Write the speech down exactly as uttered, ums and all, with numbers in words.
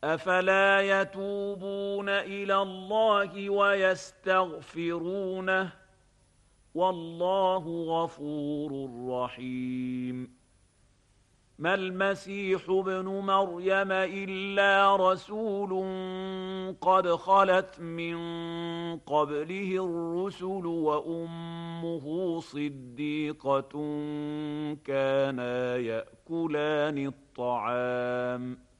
أفلا يتوبون إلى الله ويستغفرونه والله غفور رحيم. ما المسيح ابن مريم إلا رسول قد خلت من قبله الرسل وأمه صديقة كانا يأكلان الطعام